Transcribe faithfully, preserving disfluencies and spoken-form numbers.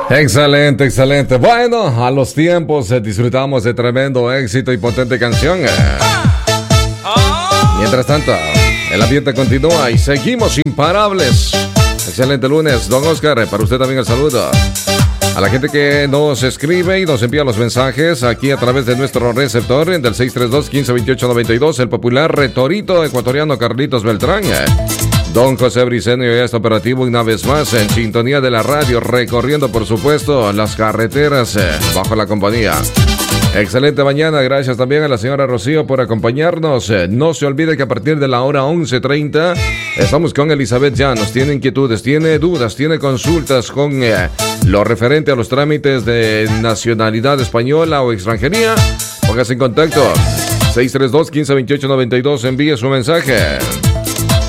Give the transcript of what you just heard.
Excelente, excelente. Bueno, a los tiempos eh, disfrutamos de tremendo éxito y potente canción. Eh. Mientras tanto, el ambiente continúa y seguimos imparables. Excelente lunes, don Oscar. Eh, para usted también el saludo. A la gente que nos escribe y nos envía los mensajes aquí a través de nuestro receptor del seis tres dos, uno cinco dos ocho, nueve dos, el popular retorito ecuatoriano Carlitos Beltrán. Don José Briceño ya está operativo una vez más en sintonía de la radio, recorriendo por supuesto las carreteras eh, bajo la compañía. Excelente mañana, gracias también a la señora Rocío por acompañarnos. Eh, no se olvide que a partir de la hora once treinta estamos con Elizabeth Llanos. Tiene inquietudes, tiene dudas, tiene consultas con eh, lo referente a los trámites de nacionalidad española o extranjería. Póngase en contacto seis tres dos, uno cinco dos ocho, nueve dos, envíe su mensaje.